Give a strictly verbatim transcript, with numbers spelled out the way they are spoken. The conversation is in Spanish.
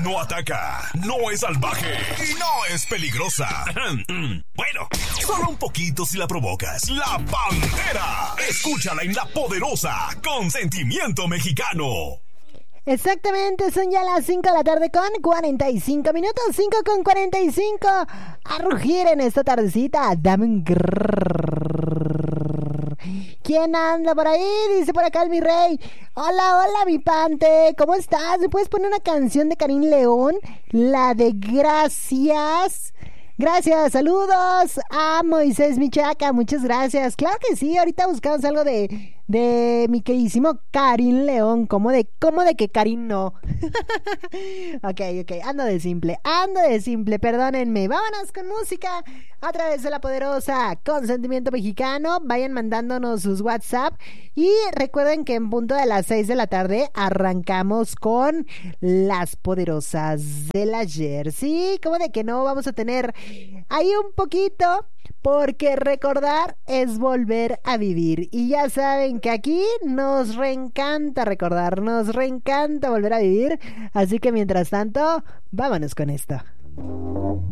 No ataca, no es salvaje y no es peligrosa. Bueno, solo un poquito si la provocas. La Pantera. Escúchala en La Poderosa, con sentimiento mexicano. Exactamente, son ya las cinco de la tarde con cuarenta y cinco minutos, cinco con cuarenta y cinco. A rugir en esta tardecita, dame un grrrr. ¿Quién anda por ahí? Dice por acá el mi rey. Hola, hola mi Pante, ¿cómo estás? ¿Me puedes poner una canción de Karim León? La de Gracias. Gracias, saludos a Moisés Michaca, muchas gracias. Claro que sí, ahorita buscamos algo de, de mi queridísimo Karim León. ¿Cómo de, cómo de que Karim no? Ok, ok, ando de simple, ando de simple, perdónenme. Vámonos con música a través de La Poderosa, con sentimiento mexicano. Vayan mandándonos sus WhatsApp y recuerden que en punto de las seis de la tarde arrancamos con Las Poderosas del ayer. Sí, ¿cómo de que no? Vamos a tener ahí un poquito, porque recordar es volver a vivir. Y ya saben que aquí nos reencanta recordar, nos reencanta volver a vivir. Así que mientras tanto, vámonos con esto.